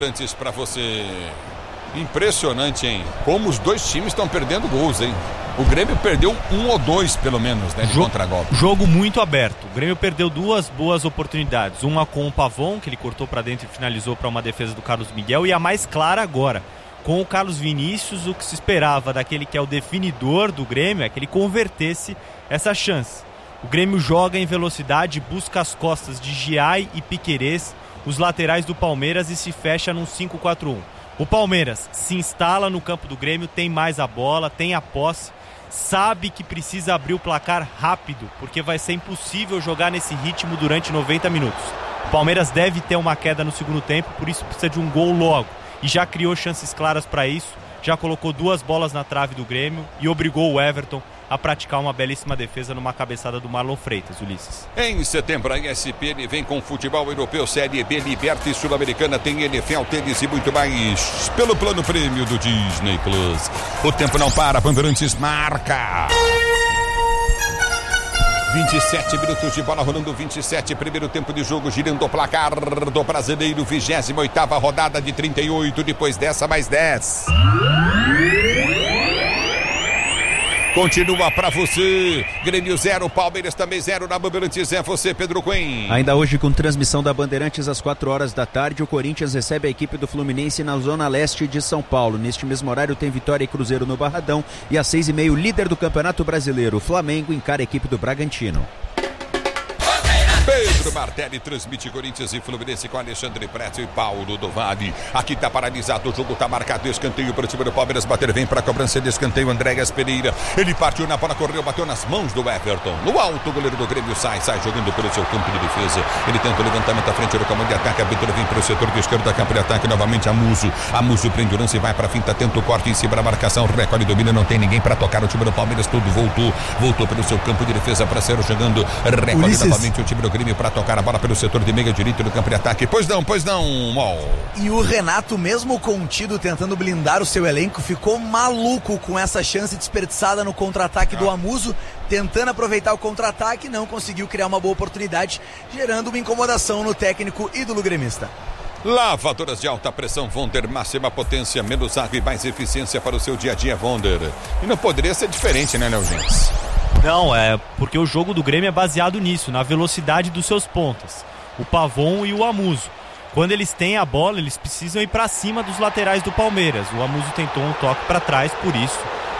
Antes para você. Impressionante, hein? Como os dois times estão perdendo gols, hein? O Grêmio perdeu 1 ou 2, pelo menos, né? De contra-golpe. Jogo muito aberto. O Grêmio perdeu 2 boas oportunidades. Uma com o Pavon, que ele cortou para dentro e finalizou para uma defesa do Carlos Miguel. E a mais clara agora, com o Carlos Vinícius, o que se esperava daquele que é o definidor do Grêmio é que ele convertesse essa chance. O Grêmio joga em velocidade, busca as costas de Giai e Piquerez, os laterais do Palmeiras, e se fecha num 5-4-1. O Palmeiras se instala no campo do Grêmio, tem mais a bola, tem a posse, sabe que precisa abrir o placar rápido, porque vai ser impossível jogar nesse ritmo durante 90 minutos. O Palmeiras deve ter uma queda no segundo tempo, por isso precisa de um gol logo. E já criou chances claras para isso, já colocou 2 bolas na trave do Grêmio e obrigou o Everton a praticar uma belíssima defesa numa cabeçada do Marlon Freitas, Ulisses. Em setembro, a ESPN vem com futebol europeu, Série B, Liberta e Sul-Americana, tem NFL, tênis e muito mais pelo plano prêmio do Disney Plus. O tempo não para, Bandeirantes marca. 27 minutos de bola rolando, 27, primeiro tempo de jogo, girando o placar do Brasileiro, 28ª rodada de 38, depois dessa mais 10. Continua pra você, Grêmio 0, Palmeiras também 0 na Bandeirantes, é você, Pedro Cunha. Ainda hoje com transmissão da Bandeirantes às 4 horas da tarde, o Corinthians recebe a equipe do Fluminense na zona leste de São Paulo. Neste mesmo horário tem Vitória e Cruzeiro no Barradão e às 6h30 o líder do Campeonato Brasileiro, o Flamengo, encara a equipe do Bragantino. Pedro Martelli transmite Corinthians e Fluminense com Alexandre Pretzel e Paulo do Vale. Aqui tá paralisado, o jogo tá marcado, escanteio para o time do Palmeiras, bater, vem para a cobrança de escanteio, Andréas Pereira, ele partiu na bola, correu, bateu nas mãos do Everton, no alto, o goleiro do Grêmio sai jogando pelo seu campo de defesa, ele tenta o levantamento à frente do comando de ataque, a abertura vem para o setor de esquerda, campo de ataque, novamente Amuso prende o lance e vai para a finta, tenta o corte em cima da marcação, recolhe, domina, não tem ninguém para tocar, o time do Palmeiras tudo voltou pelo seu campo de defesa para ser jogando, recolhe novamente o time do Grêmio para tocar a bola pelo setor de meia direita do campo de ataque. Pois não, Mol. E o Renato, mesmo contido, tentando blindar o seu elenco, ficou maluco com essa chance desperdiçada no contra-ataque do Amuso, tentando aproveitar o contra-ataque, não conseguiu criar uma boa oportunidade, gerando uma incomodação no técnico ídolo gremista. Lavadoras de alta pressão Wonder, máxima potência, menos água e mais eficiência para o seu dia a dia, Wonder. E não poderia ser diferente, né, Léo Gens? Não, é porque o jogo do Grêmio é baseado nisso, na velocidade dos seus pontas, o Pavon e o Amuso. Quando eles têm a bola, eles precisam ir para cima dos laterais do Palmeiras. O Amuso tentou um toque para trás, por isso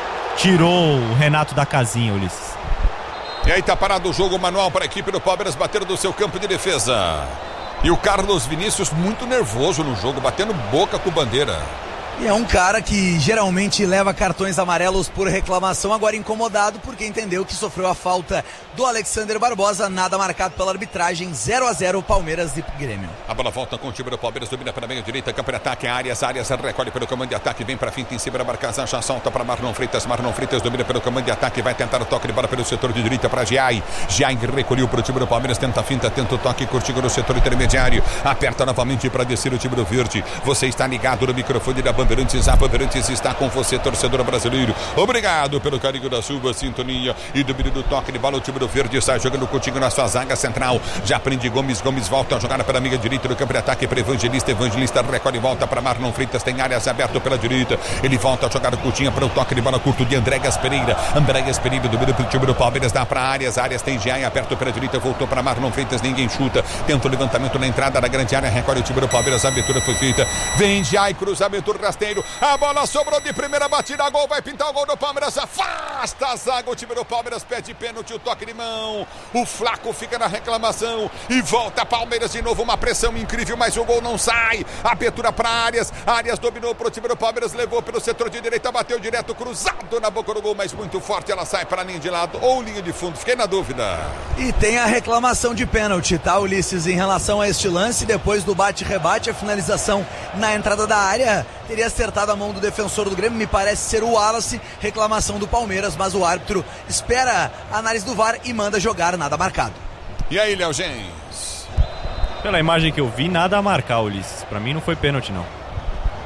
tirou o Renato da casinha, Ulisses. E aí tá parado o jogo, manual para a equipe do Palmeiras bater do seu campo de defesa. E o Carlos Vinícius muito nervoso no jogo, batendo boca com bandeira. E é um cara que geralmente leva cartões amarelos por reclamação, agora incomodado porque entendeu que sofreu a falta do Alexander Barbosa, nada marcado pela arbitragem, 0-0 Palmeiras e Grêmio. A bola volta com o time do Palmeiras, domina para a meia direita, campo de ataque, Arias recolhe pelo comando de ataque, vem para a finta em cima da marcação, já solta para Marlon Freitas domina pelo comando de ataque, vai tentar o toque de bola pelo setor de direita para Giai recolheu para o time do Palmeiras, tenta a finta, tenta o toque, curtindo no setor intermediário, aperta novamente para descer o time do Verde. Você está ligado no microfone da Bandeirantes, a Bandeirantes está com você, torcedor brasileiro. Obrigado pelo carinho da sua sintonia e do do toque de bola. O time do Verde sai jogando contigo na sua zaga central. Já prende Gomes volta a jogar pela meia direita do campo de ataque para Evangelista recolhe e volta para Marlon Freitas, tem áreas abertas pela direita. Ele volta a jogar o Coutinho para o toque de bola curto de Andréas Pereira domina para o time do Palmeiras, dá para Arias tem Giai aberto pela direita, voltou para Marlon Freitas, ninguém chuta, tenta o levantamento na entrada da grande área, recolhe o time do Palmeiras, a abertura foi feita, vem Giai, cruzamento rasteiro, a bola sobrou de primeira batida, gol, vai pintar o gol do Palmeiras, afasta a zaga, o time do Palmeiras pede pênalti, o toque de mão, o Flaco fica na reclamação e volta Palmeiras de novo, uma pressão incrível, mas o gol não sai, abertura para Arias dominou para o time do Palmeiras, levou pelo setor de direita, bateu direto, cruzado na boca do gol, mas muito forte, ela sai para a linha de lado ou linha de fundo, fiquei na dúvida. E tem a reclamação de pênalti, tá, Ulisses, em relação a este lance, depois do bate-rebate, a finalização na entrada da área, teria acertado a mão do defensor do Grêmio, me parece ser o Wallace, reclamação do Palmeiras, mas o árbitro espera a análise do VAR e manda jogar, nada marcado. E aí, Léo Gens? Pela imagem que eu vi, nada a marcar, Ulisses. Pra mim não foi pênalti, não.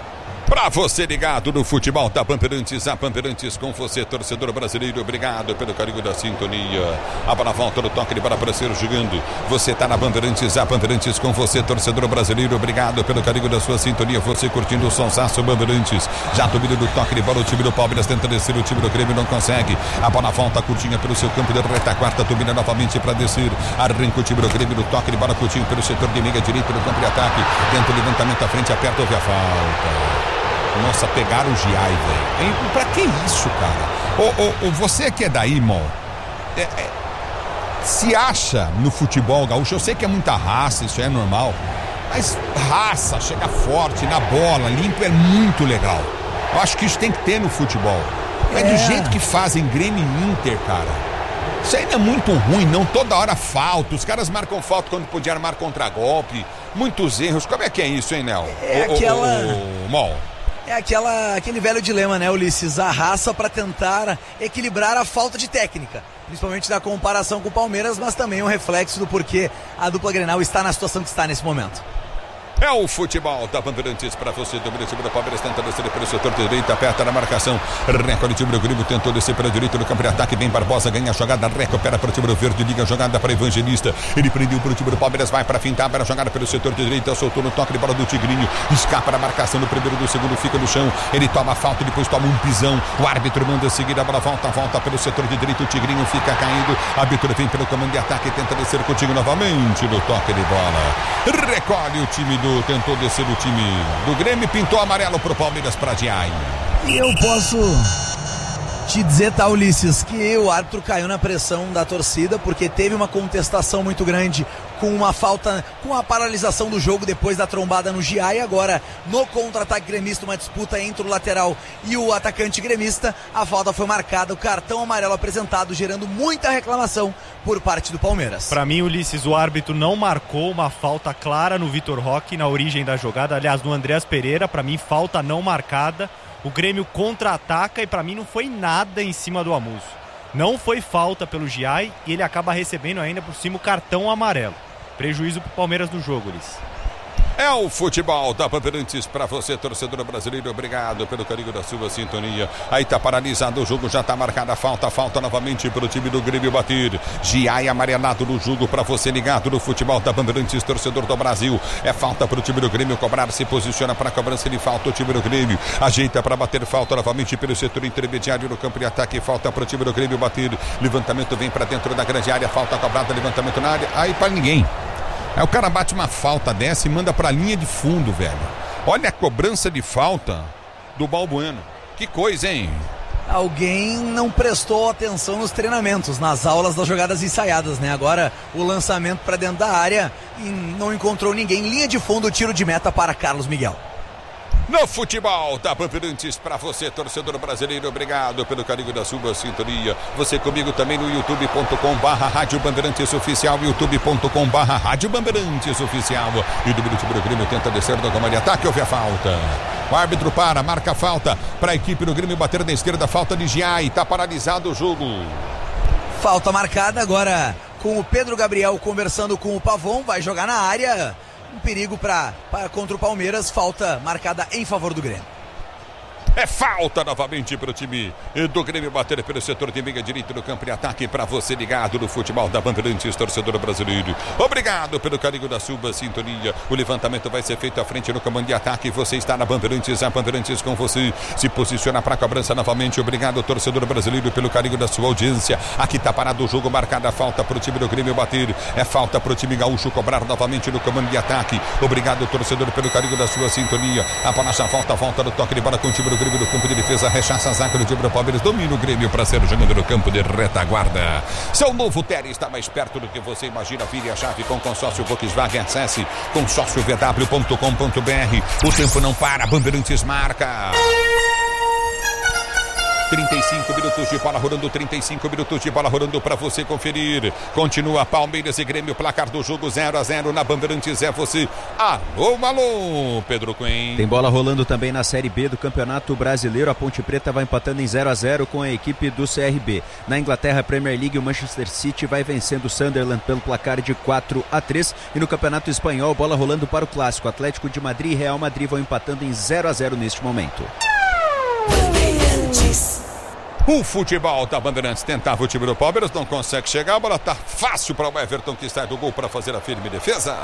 Pra você ligado no futebol da Bandeirantes, a Bandeirantes com você, torcedor brasileiro, obrigado pelo carinho da sintonia. A bola volta no toque de bola para ser jogando. Você tá na Bandeirantes, a Bandeirantes com você, torcedor brasileiro, obrigado pelo carinho da sua sintonia. Você curtindo o sonsaço Bandeirantes. Já domina do toque de bola, o time do Palmeiras tenta descer, o time do Grêmio não consegue. A bola volta curtinha pelo seu campo de retaguarda, domina novamente para descer. Arranca o time do Grêmio no toque de bola curtinho pelo setor de meia direita no campo de ataque. Tenta o levantamento à frente, aperta, houve a falta. Nossa, pegaram o Giai, velho. Pra que isso, cara? Você que é daí, irmão, se acha no futebol gaúcho, eu sei que é muita raça, isso é normal, mas raça, chegar forte na bola, limpo é muito legal. Eu acho que isso tem que ter no futebol. Mas do jeito que fazem Grêmio e Inter, cara, isso ainda é muito ruim, não toda hora falta. Os caras marcam falta quando podiam armar contragolpe, muitos erros. Como é que é isso, hein, Nel? É aquele velho dilema, né, Ulisses? A raça para tentar equilibrar a falta de técnica, principalmente da comparação com o Palmeiras, mas também um reflexo do porquê a dupla Grenal está na situação que está nesse momento. É o futebol da Bandeirantes para você, domina o time do Palmeiras, tenta descer pelo setor direito, aperta na marcação, recorde o time do Grêmio, tentou descer pela direita no campo de ataque, vem Barbosa, ganha a jogada, recupera para o time do Verde, liga a jogada para Evangelista, ele prendeu para o time do Palmeiras, vai para fintar, para a jogada pelo setor de direita, soltou no toque de bola do Tigrinho, escapa na marcação do primeiro, do segundo, fica no chão, ele toma a falta, depois toma um pisão, o árbitro manda seguir, a bola volta pelo setor de direita, o Tigrinho fica caindo, a árbitro vem pelo comando de ataque, tenta descer contigo novamente no toque de bola, recolhe o time tentou descer o time do Grêmio, pintou amarelo pro Palmeiras para Giai. E eu posso te dizer, tá, Ulisses, que o árbitro caiu na pressão da torcida, porque teve uma contestação muito grande com uma falta, com a paralisação do jogo depois da trombada no Giai. Agora, no contra-ataque gremista, uma disputa entre o lateral e o atacante gremista, a falta foi marcada, o cartão amarelo apresentado, gerando muita reclamação por parte do Palmeiras. Para mim, Ulisses, o árbitro não marcou uma falta clara no Vitor Roque na origem da jogada, aliás, no Andreas Pereira, para mim, falta não marcada. O Grêmio contra-ataca e para mim não foi nada em cima do Amuso. Não foi falta pelo Giai e ele acaba recebendo ainda por cima o cartão amarelo. Prejuízo pro Palmeiras no jogo, Ulisses. É o futebol da Bandeirantes para você, torcedor brasileiro, obrigado pelo carinho da sua sintonia. Aí tá paralisado o jogo, já tá marcada a falta novamente pelo time do Grêmio bater. Giai amarelado no jogo para você ligado no futebol da Bandeirantes, torcedor do Brasil. É falta pro time do Grêmio cobrar, se posiciona para cobrança de falta o time do Grêmio. Ajeita para bater falta novamente pelo setor intermediário no campo de ataque, falta pro time do Grêmio bater. Levantamento vem para dentro da grande área, falta cobrada, levantamento na área, aí para ninguém. Aí o cara bate uma falta dessa e manda pra linha de fundo, velho. Olha a cobrança de falta do Balbueno. Que coisa, hein? Alguém não prestou atenção nos treinamentos, nas aulas das jogadas ensaiadas, né? Agora o lançamento pra dentro da área e não encontrou ninguém. Linha de fundo, tiro de meta para Carlos Miguel. No futebol da Bandeirantes para você, torcedor brasileiro, obrigado pelo carinho da sua sintonia. Você comigo também no youtube.com/Rádio Bandeirantes Oficial, youtube.com/Rádio Bandeirantes Oficial. E do time do Grêmio tenta descer do gama de ataque, houve a falta. O árbitro marca a falta para a equipe do Grêmio bater na esquerda, falta de Giai, tá paralisado o jogo. Falta marcada agora com o Pedro Gabriel conversando com o Pavon, vai jogar na área. Um perigo contra o Palmeiras, falta marcada em favor do Grêmio. É falta novamente para o time do Grêmio bater pelo setor de meia direita no campo de ataque para você ligado no futebol da Bandeirantes, torcedor brasileiro. Obrigado pelo carinho da sua sintonia. O levantamento vai ser feito à frente no comando de ataque. Você está na Bandeirantes, a Bandeirantes com você. Se posiciona para a cobrança novamente. Obrigado, torcedor brasileiro, pelo carinho da sua audiência. Aqui está parado o jogo, marcada a falta para o time do Grêmio bater. É falta para o time gaúcho cobrar novamente no comando de ataque. Obrigado, torcedor, pelo carinho da sua sintonia. A bola já volta no toque de bola com o time do Grêmio do campo de defesa, rechaça a zaga do time do Palmeiras, domina o Grêmio para ser jogando no campo de retaguarda. Seu novo Terra está mais perto do que você imagina. Vire a chave com consórcio Volkswagen. Acesse consórciovw.com.br. O tempo não para, Bandeirantes marca. 35 minutos de bola rolando, 35 minutos de bola rolando para você conferir. Continua Palmeiras e Grêmio, placar do jogo 0-0 na Bandeirantes. É você. Alô, Pedro Cunha. Tem bola rolando também na Série B do Campeonato Brasileiro. A Ponte Preta vai empatando em 0-0 com a equipe do CRB. Na Inglaterra, Premier League, o Manchester City vai vencendo o Sunderland pelo placar de 4-3. E no Campeonato Espanhol, bola rolando para o Clássico. Atlético de Madrid e Real Madrid vão empatando em 0-0 neste momento. O futebol da Bandeirantes tentava o time do Palmeiras, não consegue chegar. A bola tá fácil para o Everton, que sai do gol para fazer a firme defesa.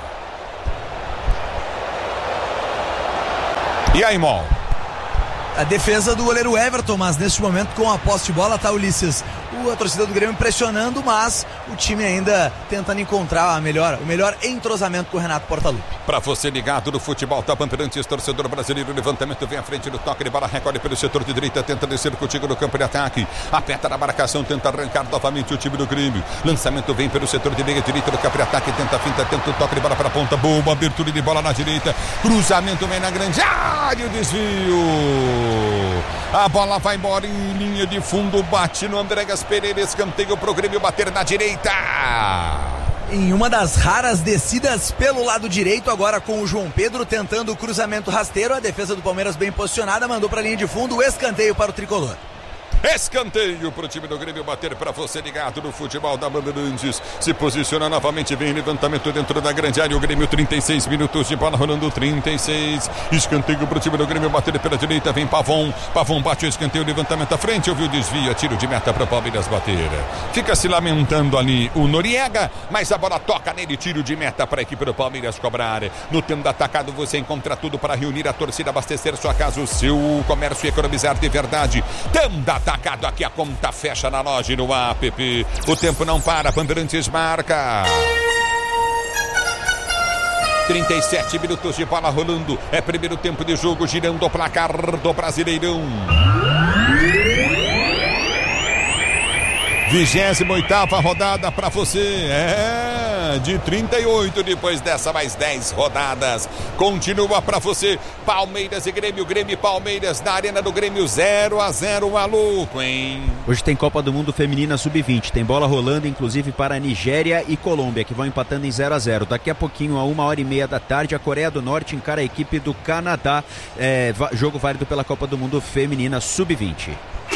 E aí, Mol? A defesa do goleiro Everton, mas neste momento com a posse de bola tá Ulisses. A torcida do Grêmio pressionando, mas o time ainda tentando encontrar o melhor entrosamento com o Renato Portaluppi. Para você ligado no futebol da Bandeirantes, torcedor brasileiro, levantamento vem à frente do toque de bola, recolhe pelo setor de direita, tenta descer contigo no campo de ataque, aperta na marcação, tenta arrancar novamente o time do Grêmio, lançamento vem pelo setor de meia direita no campo de ataque, tenta a finta, tenta o toque de bola para a ponta, boa abertura de bola na direita, cruzamento vem na grande área, o desvio. A bola vai embora em linha de fundo, bate no Andréas Pereira, escanteio pro Grêmio bater na direita. Em uma das raras descidas pelo lado direito, agora com o João Pedro tentando o cruzamento rasteiro, a defesa do Palmeiras bem posicionada, mandou para a linha de fundo, o escanteio para o tricolor. Escanteio para o time do Grêmio bater para você ligado no futebol da Bandeirantes. Se posiciona novamente, vem levantamento dentro da grande área. O Grêmio 36 minutos de bola rolando, 36. Escanteio para o time do Grêmio bater pela direita, vem Pavon. Pavon bate o escanteio, levantamento à frente, ouviu o desvio, tiro de meta para o Palmeiras bater. Fica se lamentando ali o Noriega, mas a bola toca nele, tiro de meta para a equipe do Palmeiras cobrar. No tempo do atacado você encontra tudo para reunir a torcida, abastecer sua casa, o seu comércio e economizar de verdade. Tempo atacado aqui, a conta fecha na loja e no app. O tempo não para, Bandeirantes marca. 37 minutos de bola rolando. É primeiro tempo de jogo, girando o placar do Brasileirão. 28ª rodada para você. De 38, depois dessa mais 10 rodadas. Continua para você Palmeiras e Grêmio, Grêmio e Palmeiras na Arena do Grêmio, 0-0, maluco, hein? Hoje tem Copa do Mundo Feminina Sub-20, tem bola rolando inclusive para Nigéria e Colômbia, que vão empatando em 0-0. Daqui a pouquinho, a 1h30 da tarde, a Coreia do Norte encara a equipe do Canadá, jogo válido pela Copa do Mundo Feminina Sub-20.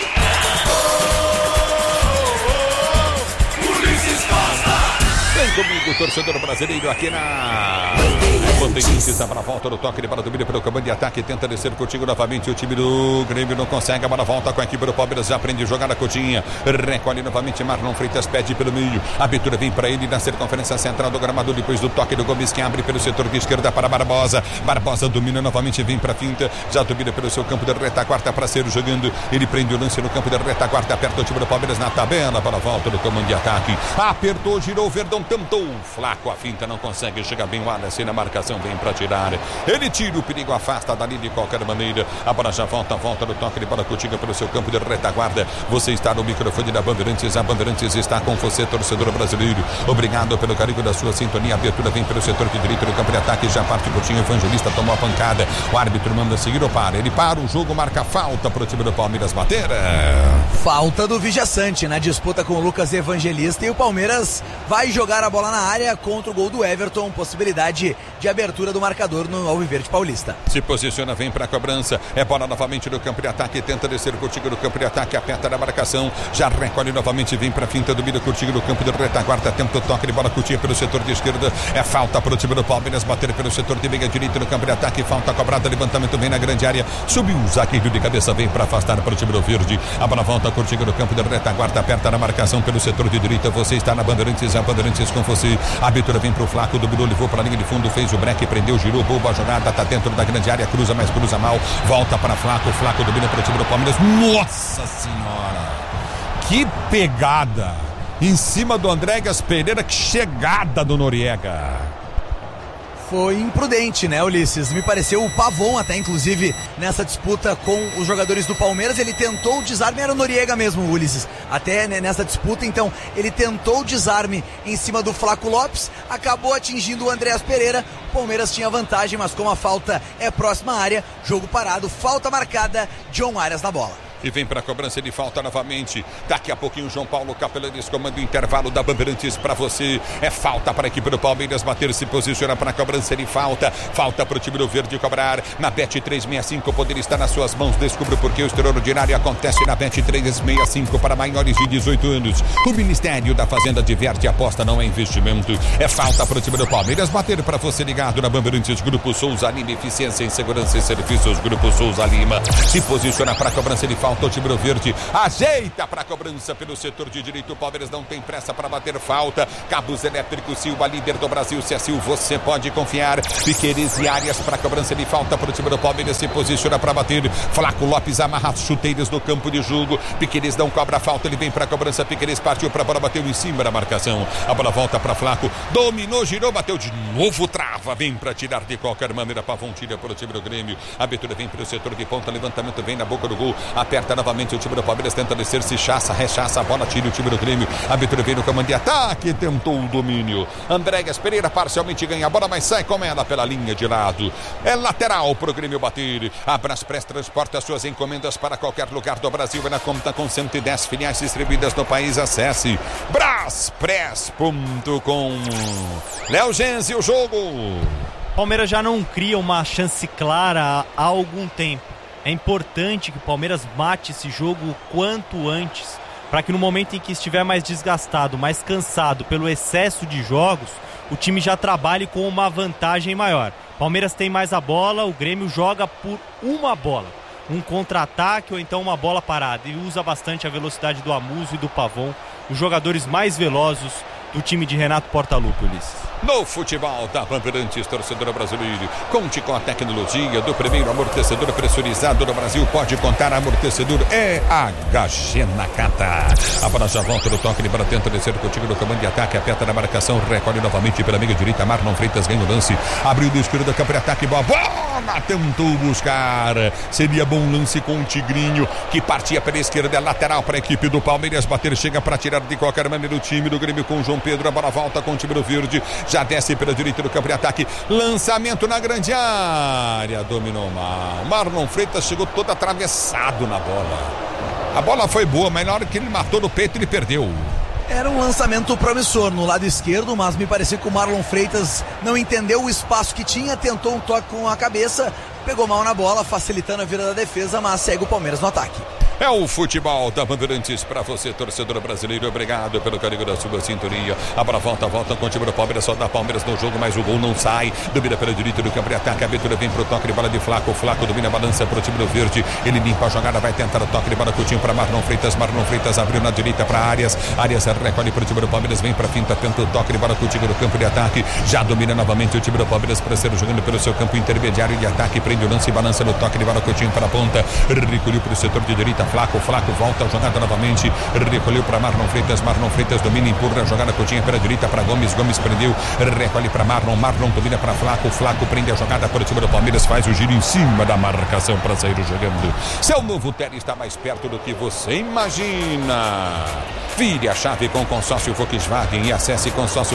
Vem comigo, torcedor brasileiro, aqui na Bandeirantes, para a volta do toque de bola do milho pelo comando de ataque, tenta descer contigo novamente, o time do Grêmio não consegue, a bola volta com a equipe do Palmeiras, já aprende a jogar na cotinha, recolhe novamente, Marlon Freitas pede pelo meio, a abertura vem para ele na circunferência central do gramado, depois do toque do Gomes, que abre pelo setor de esquerda para Barbosa, Barbosa domina novamente, vem para a finta, já domina pelo seu campo de retaguarda para ser jogando, ele prende o lance no campo de retaguarda, aperta o time do Palmeiras na tabela para a volta do comando de ataque, apertou, girou, o Verdão tentou, flaco a finta, não consegue, chega bem o Wallace na marcação, vem para tirar, ele tira o perigo, afasta dali de qualquer maneira, a bola já volta no toque de bola contigo pelo seu campo de retaguarda, você está no microfone da Bandeirantes, a Bandeirantes está com você, torcedor brasileiro, obrigado pelo carinho da sua sintonia, a abertura vem pelo setor de direito do campo de ataque, já parte curtinho, Evangelista tomou a pancada, o árbitro manda seguir ou para, ele para o jogo, marca falta para o time do Palmeiras bater. Falta do Vijaçante na disputa com o Lucas Evangelista, e o Palmeiras vai jogar a bola na área contra o gol do Everton, possibilidade de abertura do marcador no Alviverde Paulista. Se posiciona, vem para a cobrança, é bola novamente no campo de ataque, tenta descer contigo no campo de ataque, aperta na marcação, já recolhe novamente, vem para a finta, domina contigo no campo de retaguarda, tenta o toque de bola curtinha pelo setor de esquerda, é falta para o time do Palmeiras bater pelo setor de meia direita no campo de ataque, falta cobrada, levantamento vem na grande área, subiu o zagueiro de cabeça, vem para afastar para o time do Verde, a bola volta contigo no campo de retaguarda, aperta na marcação pelo setor de direita, você está na Bandeirantes, a Bandeirantes com você, a abertura vem para o Flaco, dominou, levou para a linha de fundo, fez o break, prendeu, girou, boa jogada, tá dentro da grande área, cruza, mas cruza mal, volta para Flaco, Flaco domina para o time do Palmeiras, nossa senhora, que pegada, em cima do Andréas Pereira, que chegada do Noriega. Foi imprudente, né, Ulisses? Me pareceu o Pavon até, inclusive, nessa disputa com os jogadores do Palmeiras. Ele tentou o desarme, era o Noriega mesmo, Ulisses. Até nessa disputa, então, ele tentou o desarme em cima do Flaco Lopes, acabou atingindo o Andréas Pereira. O Palmeiras tinha vantagem, mas como a falta é próxima à área, jogo parado, falta marcada, John Arias na bola. E vem para a cobrança de falta novamente. Daqui a pouquinho João Paulo Capelanes comanda o intervalo da Bandeirantes para você. É falta para a equipe do Palmeiras bater, se posiciona para a cobrança de falta. Falta para o time do Verde cobrar. Na Bet365 poderia estar nas suas mãos. Descubra porque o extraordinário acontece na Bet365 para maiores de 18 anos. O Ministério da Fazenda diverte, aposta, não é investimento. É falta para o time do Palmeiras bater, para você ligado na Bandeirantes. Grupo Souza Lima, eficiência em segurança e serviços. Grupo Souza Lima se posiciona para a cobrança de falta. O time do Verde ajeita para a cobrança pelo setor de direito. O Palmeiras não tem pressa para bater falta. Cabos Elétricos Silva, líder do Brasil. Se é Silva, você pode confiar. Piqueires e Arias para a cobrança de falta para o time do Palmeiras. Se posiciona para bater. Flaco Lopes amarra as chuteiras no campo de jogo. Piqueires não cobra a falta. Ele vem para a cobrança. Piqueires partiu para a bola, bateu em cima da marcação. A bola volta para Flaco. Dominou, girou, bateu de novo. Trava. Vem para tirar de qualquer maneira. Pavão tira para o time do Grêmio. A abertura vem para o setor de ponta. Levantamento vem na boca do gol. Aperta novamente o time do Palmeiras. Tenta descer, se chaça, rechaça a bola. Tira o time do Grêmio. A abertura vem no comando de ataque. Tentou o domínio. Andréas Pereira parcialmente ganha a bola, mas sai com ela pela linha de lado. É lateral para o Grêmio bater. A Braspress transporta suas encomendas para qualquer lugar do Brasil. E na conta com 110 filiais distribuídas no país. Acesse braspress.com. Léo Genzi, o jogo. Palmeiras já não cria uma chance clara há algum tempo. É importante que o Palmeiras mate esse jogo o quanto antes, para que no momento em que estiver mais desgastado, mais cansado pelo excesso de jogos, o time já trabalhe com uma vantagem maior. Palmeiras tem mais a bola, o Grêmio joga por uma bola, um contra-ataque ou então uma bola parada, e usa bastante a velocidade do Amuso e do Pavão, os jogadores mais velozes do time de Renato Portaluppi, Ulisses. No futebol da Bandeirantes, torcedor brasileiro, conte com a tecnologia do primeiro amortecedor pressurizado do Brasil. Pode contar, amortecedor EHG Nakata. A bola já volta no toque de bola, tenta descer contigo no comando de ataque, aperta na marcação, recolhe novamente pela meia direita. Marlon Freitas ganha o lance, abriu do esquerdo do campo de ataque, bola tentou buscar. Seria bom lance com o Tigrinho, que partia pela esquerda, é lateral para a equipe do Palmeiras bater, chega para tirar de qualquer maneira o time do Grêmio com o João Pedro. A bola volta com o time do Verde. Já desce pela direita do campo de ataque. Lançamento na grande área. Dominou mal. Marlon Freitas chegou todo atravessado na bola. A bola foi boa, mas na hora que ele matou no peito, ele perdeu. Era um lançamento promissor no lado esquerdo, mas me parecia que o Marlon Freitas não entendeu o espaço que tinha, tentou um toque com a cabeça, pegou mal na bola, facilitando a vida da defesa, mas segue o Palmeiras no ataque. É o futebol da Bandeirantes para você, torcedor brasileiro. Obrigado pelo carinho da sua sintonia. A bola volta com o time do Palmeiras. Só dá Palmeiras no jogo, mas o gol não sai. Domina pela direita do campo de ataque. A abertura vem pro toque de bola de Flaco. Flaco domina a balança pro time do Verde. Ele limpa a jogada, vai tentar o toque de bola curtinho para Marlon Freitas. Marlon Freitas abriu na direita para Arias. Arias recolhe pro time do Palmeiras. Vem para finta, tenta o toque de bola curtinho no campo de ataque. Já domina novamente o time do Palmeiras para ser jogando pelo seu campo intermediário de ataque. Prende o lance e balança no toque de bola curtinho para a ponta. Recolheu pro setor de direita. Flaco volta a jogada novamente, recolheu para Marlon Freitas domina, empurra a jogada curtinha pela direita para Gomes prendeu, recolhe para Marlon domina para Flaco prende a jogada para o time do Palmeiras, faz o giro em cima da marcação para sair jogando. Seu novo Tele está mais perto do que você imagina. Vire a chave com o consórcio Volkswagen e acesse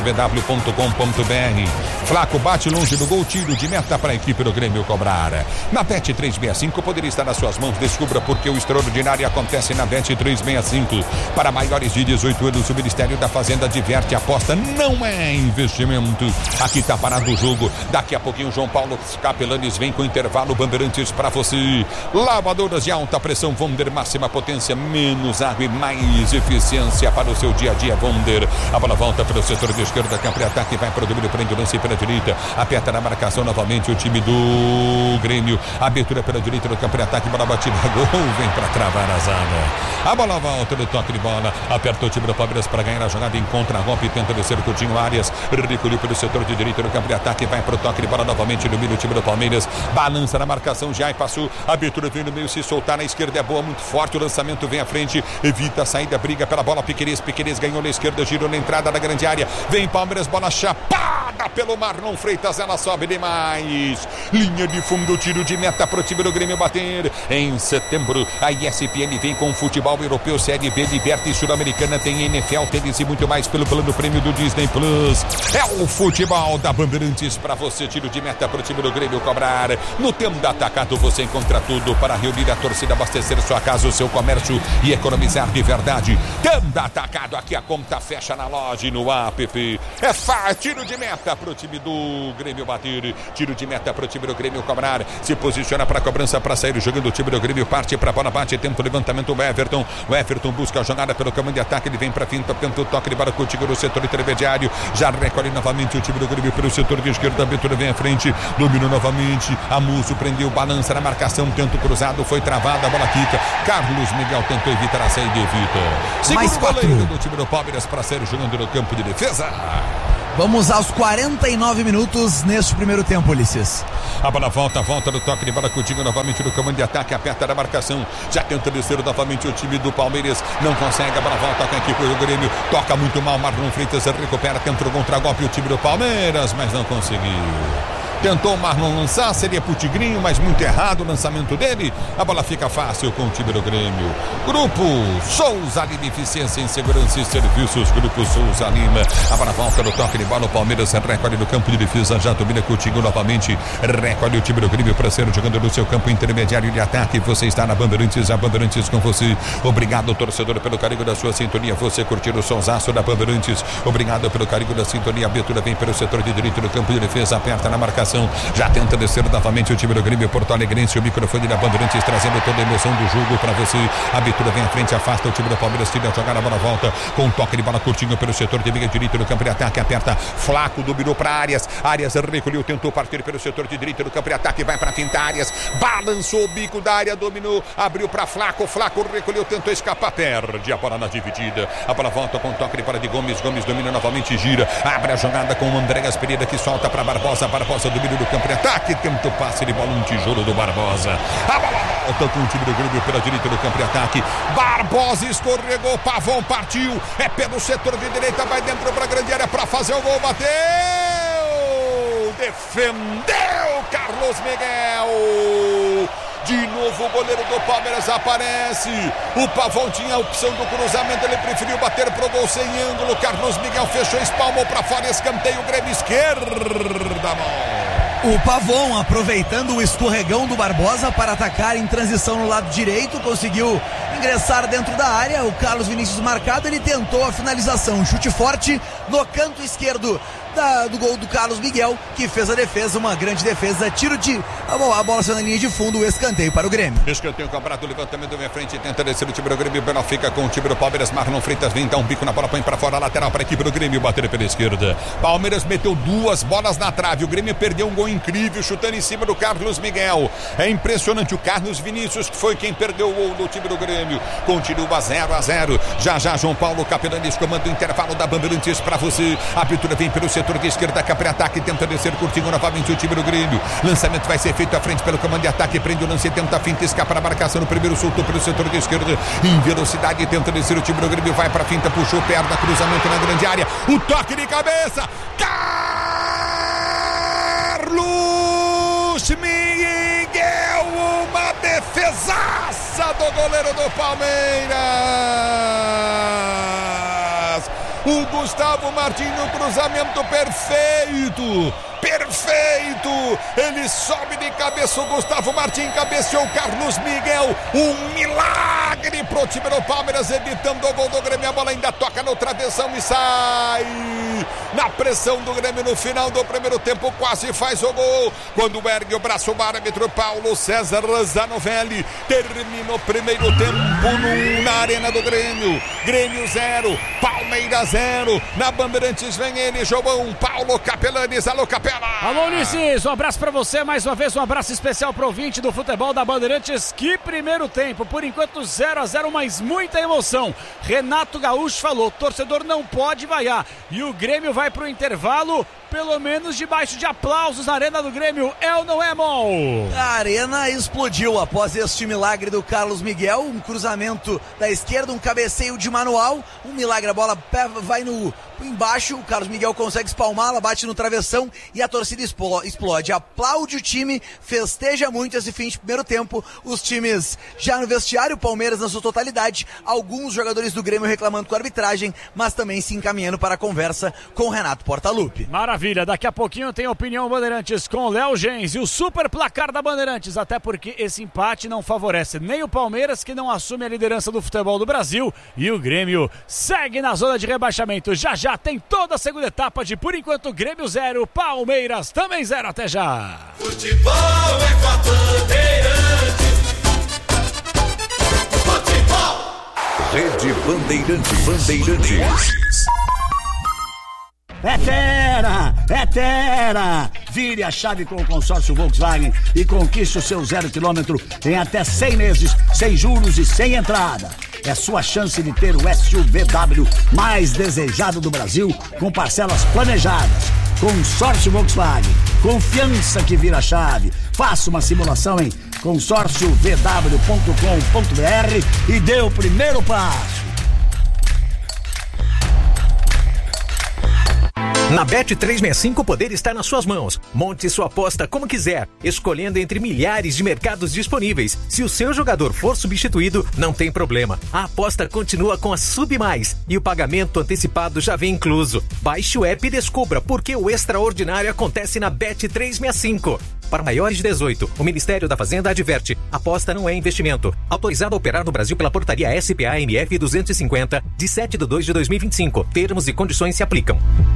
consórciovw.com.br. Flaco bate longe do gol, tiro de meta para a equipe do Grêmio cobrar. Na Bet365 poderia estar nas suas mãos. Descubra porque o extraordinário acontece na Bet365. Para maiores de 18 anos, o Ministério da Fazenda diverte, aposta, não é investimento. Aqui está parado o jogo. Daqui a pouquinho João Paulo Capelanes vem com intervalo. Bandeirantes para você. Lavadoras de alta pressão Wonder, máxima potência, menos água e mais eficiência para o seu dia a dia. Wonder. A bola volta pelo setor de esquerda, campo de ataque, vai para o domínio, prende o lance pela direita, aperta na marcação novamente o time do Grêmio. Abertura pela direita do campo de ataque, bola batida, gol, vem para travar a zaga. A bola volta no toque de bola, aperta o time do Palmeiras para ganhar a jogada, encontra a golpe, tenta descer o Coutinho Arias, recolheu pelo setor de direita do campo de ataque, vai para o toque de bola novamente, domina o time do Palmeiras, balança na marcação, já passou, abertura vem no meio, se soltar na esquerda é boa, muito forte, o lançamento vem à frente, evita a saída, briga pela bola, Piqueires ganhou na esquerda, girou na entrada da grande área, vem Palmeiras, bola chapada pelo Marlon Freitas, ela sobe demais, linha de fundo, tiro de meta pro time do Grêmio bater. Em setembro, a ESPN vem com futebol europeu, Série B, Liberta e Sul-Americana, tem NFL, tênis e muito mais pelo plano prêmio do Disney Plus. É o futebol da Bandeirantes para você, tiro de meta para o time do Grêmio cobrar. No Tenda Atacado você encontra tudo para reunir a torcida, abastecer sua casa, o seu comércio e economizar de verdade. Tenda Atacado, aqui a conta fecha na loja e no app. É fácil, tiro de meta para o time do Grêmio bater, tiro de meta para o time do Grêmio cobrar, se posiciona para a cobrança para sair jogando o time do Grêmio, parte para a bola, bate, tenta o levantamento o Everton busca a jogada pelo caminho de ataque, ele vem para finta, tenta o toque de bola contigo no setor intermediário, já recolhe novamente o time do Grêmio pelo setor de esquerda, a abertura vem à frente, dominou novamente, Amuso prendeu, balança na marcação, tenta o cruzado, foi travada, a bola quica, Carlos Miguel tentou evitar a saída e evita. Segundo goleiro do time do Palmeiras para sair jogando no campo de defesa. Vamos aos 49 minutos neste primeiro tempo, Ulisses. A bola volta do toque de bola contigo novamente no comando de ataque, aperta na marcação, já tenta descer novamente o time do Palmeiras, não consegue, a bola volta com a equipe do Grêmio, toca muito mal, Marlon Freitas recupera, tenta o contragolpe o time do Palmeiras, mas não conseguiu. Tentou o Marlon lançar, seria pro Tigrinho, mas muito errado o lançamento dele. A bola fica fácil com o time do Grêmio. Grupo Souza Lima, eficiência em segurança e serviços. Grupo Souza Lima. A bola volta no toque de bola. O Palmeiras recolhe no campo de defesa. Já domina contigo novamente. Recolhe o time do Grêmio para ser jogando no seu campo intermediário de ataque. Você está na Bandeirantes, a Bandeirantes com você. Obrigado, torcedor, pelo carinho da sua sintonia. Você curtir o sonsaço da Bandeirantes. Obrigado pelo carinho da sintonia. A abertura vem pelo setor de direito no campo de defesa. Aperta na marcação. Já tenta descer novamente o time do Grêmio Porto Alegrense, o microfone da Bandeirantes trazendo toda a emoção do jogo para você. A abertura vem à frente, afasta o time do Palmeiras, tira a jogada, a bola volta com um toque de bola curtinho pelo setor de meia direita no campo de ataque, aperta, Flaco dominou para Arias recolheu, tentou partir pelo setor de direita no campo de ataque, vai para finta, Arias balançou o bico da área, dominou, abriu para Flaco recolheu, tentou escapar, perde a bola na dividida, a bola volta com um toque de bola de Gomes domina novamente, gira, abre a jogada com o Andréas Pereira que solta para Barbosa domínio do campo de ataque, tenta o passe de bola, um tijolo do Barbosa, a bola volta com o time do Grêmio pela direita do campo de ataque, Barbosa escorregou, Pavão partiu, é pelo setor de direita, vai dentro para a grande área para fazer o gol, bateu, defendeu Carlos Miguel. De novo o goleiro do Palmeiras aparece. O Pavão tinha a opção do cruzamento, ele preferiu bater pro gol sem ângulo. Carlos Miguel fechou, espalmou para fora, escanteio, Grêmio esquerda, mão. O Pavão, aproveitando o escorregão do Barbosa para atacar em transição no lado direito, conseguiu ingressar dentro da área. O Carlos Vinícius marcado, ele tentou a finalização, um chute forte no canto esquerdo do gol do Carlos Miguel, que fez a defesa, uma grande defesa, tiro de a bola saiu na linha de fundo, o escanteio para o Grêmio. Escanteio cobrado, levantamento vem à frente, tenta descer o time do Grêmio, Bela fica com o time do Palmeiras, Marlon Freitas vem, dá um bico na bola, põe para fora, lateral para a equipe do Grêmio, bater pela esquerda. Palmeiras meteu duas bolas na trave, o Grêmio perdeu um gol incrível, chutando em cima do Carlos Miguel. É impressionante, o Carlos Vinícius, que foi quem perdeu o gol do time do Grêmio. Continua 0-0. Já João Paulo Capelanes comanda o intervalo da Bandeirantes para você. A abertura vem pelo setor de esquerda, capre ataque, tenta descer curtinho novamente o time do Grêmio. Lançamento vai ser feito à frente pelo comando de ataque, prende o lance, tenta a finta, escapa na marcação no primeiro, soltou pelo setor de esquerda, em velocidade, tenta descer o time do Grêmio, vai para finta, puxou perna, cruzamento na grande área, o toque de cabeça, Carlos Miguel, uma defesaça do goleiro do Palmeiras. O Gustavo Martins no cruzamento perfeito. Ele sobe de cabeça, o Gustavo Martins cabeceou o Carlos Miguel, um milagre pro time do Palmeiras, evitando o gol do Grêmio, a bola ainda toca no travessão e sai na pressão do Grêmio no final do primeiro tempo, quase faz o gol, quando ergue o braço o árbitro Paulo César Zanovelli, termina o primeiro tempo na arena do Grêmio, Grêmio 0, Palmeiras 0, na Bandeirantes vem ele, João Paulo Capelanes, alô Capela. Alô Ulisses, um abraço pra você, mais uma vez um abraço especial pro ouvinte do futebol da Bandeirantes. Que primeiro tempo, por enquanto 0-0, mas muita emoção. Renato Gaúcho falou, torcedor não pode vaiar, e o Grêmio vai pro intervalo pelo menos debaixo de aplausos na arena do Grêmio, é ou não é, Mol? A arena explodiu após este milagre do Carlos Miguel, um cruzamento da esquerda, um cabeceio de manual, um milagre, a bola vai no embaixo, o Carlos Miguel consegue espalmá-la, bate no travessão e a torcida explode. Aplaude o time, festeja muito esse fim de primeiro tempo. Os times já no vestiário, o Palmeiras na sua totalidade, alguns jogadores do Grêmio reclamando com a arbitragem, mas também se encaminhando para a conversa com Renato Portaluppi. Maravilha, daqui a pouquinho tem Opinião Bandeirantes com Léo Gens e o super placar da Bandeirantes, até porque esse empate não favorece nem o Palmeiras, que não assume a liderança do futebol do Brasil, e o Grêmio segue na zona de rebaixamento. Já tem toda a segunda etapa de, por enquanto, Grêmio 0, Palmeiras também 0. Até já. Futebol é com a Bandeirantes. Futebol. Rede Bandeirantes. É Tera! Vire a chave com o consórcio Volkswagen e conquiste o seu 0 km em até 100 meses, sem juros e sem entrada. É sua chance de ter o SUVW mais desejado do Brasil, com parcelas planejadas. Consórcio Volkswagen, confiança que vira chave. Faça uma simulação em consórciovw.com.br e dê o primeiro passo. Na Bet365 o poder está nas suas mãos. Monte sua aposta como quiser, escolhendo entre milhares de mercados disponíveis. Se o seu jogador for substituído, não tem problema. A aposta continua com a Sub Mais e o pagamento antecipado já vem incluso. Baixe o app e descubra por que o extraordinário acontece na Bet365. Para maiores de 18, o Ministério da Fazenda adverte: aposta não é investimento. Autorizado a operar no Brasil pela portaria SPA-MF 250, de 7/2/2025. Termos e condições se aplicam.